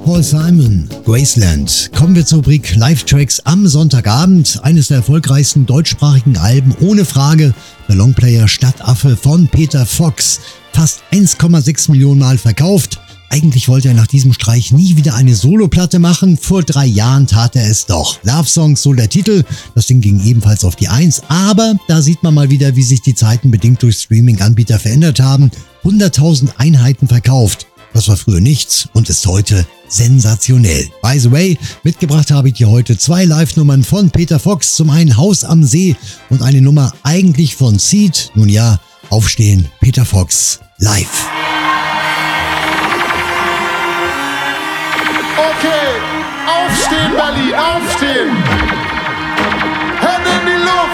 Paul Simon, Graceland. Kommen wir zur Rubrik Live-Tracks am Sonntagabend. Eines der erfolgreichsten deutschsprachigen Alben, ohne Frage. Der Longplayer Stadtaffe von Peter Fox. Fast 1,6 Millionen Mal verkauft. Eigentlich wollte er nach diesem Streich nie wieder eine Soloplatte machen. Vor 3 Jahren tat er es doch. Love Songs, so der Titel. Das Ding ging ebenfalls auf die 1. Aber da sieht man mal wieder, wie sich die Zeiten bedingt durch Streaming-Anbieter verändert haben. 100.000 Einheiten verkauft. Das war früher nichts und ist heute sensationell. By the way, mitgebracht habe ich dir heute 2 Live-Nummern von Peter Fox. Zum einen Haus am See und eine Nummer eigentlich von Seed. Nun ja, aufstehen, Peter Fox live. Okay, aufstehen Berlin, aufstehen!